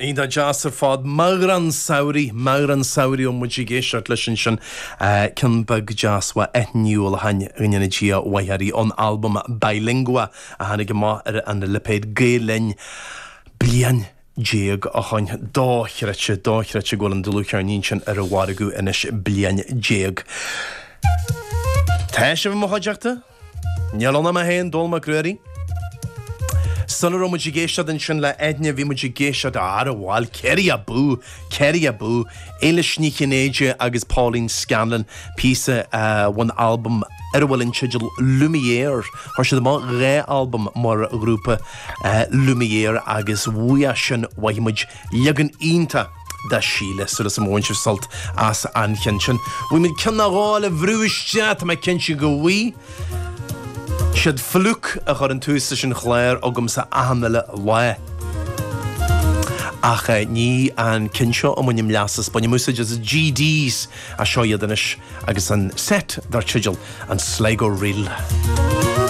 Ida jazz fad Magran Sauri o mujigéisiart leisin sin cin bag jazz wa etniúil hain rinne gia waihari on album Bilingua a hannig ma an lepéid gélein blian Jéag a chain dóchreite goil an dulúcearnín sin a bhhargu inis blian jéag. Tá sé bh mo haideachta? Nealna ma héin dul ma gruirí? Sunar mu géisiad an sin le edne bhí mu géisiad ar a bháil ceiri a bú éile sníchinéide agus Pauline Scanlon písa one album bhfuil in teidir Lumière thar siad má ré album mar grúpa Lumière agus bhuia sin waimiid legan ínta da síle so as móintir salt as an sin. Bhui mid cinnaráil a bhrúisteat me cinse go bhí siad flúk a chur an túsa sin chléir agam sa ahamile le. Ach ní an cinseo am munim leasas, ba ní musa just GDs a seo iadanis agus an set dar tijil an Sligo Reel.